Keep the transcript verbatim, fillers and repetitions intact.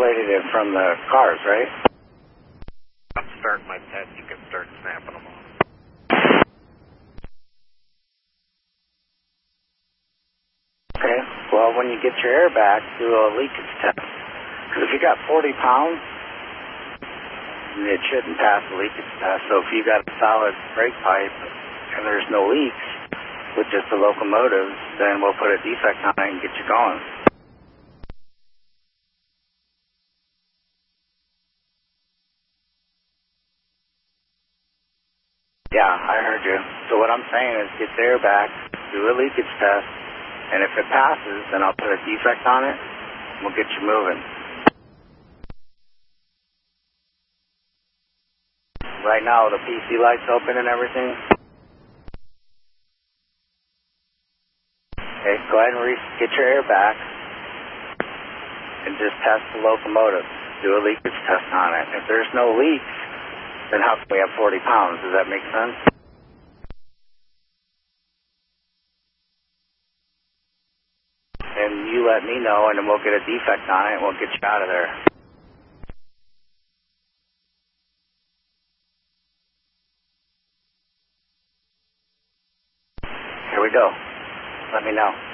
isolated it from the cars, right? I'm starting my test. You can start snapping them off. Okay. Well, when you get your air back, do a leakage test. Because if you got forty pounds, it shouldn't pass the leakage test. So if you got a solid brake pipe and there's no leaks with just the locomotives, then we'll put a defect on it and get you going. Yeah, I heard you. So what I'm saying is get the air back, do a leakage test, and if it passes, then I'll put a defect on it, and we'll get you moving. Right now, the P C light's open and everything. Okay, go ahead and re- get your air back, and just test the locomotive. Do a leakage test on it. If there's no leaks, then how can we have forty pounds? Does that make sense? And you let me know, and then we'll get a defect on it, and we'll get you out of there. Here we go. Let me know.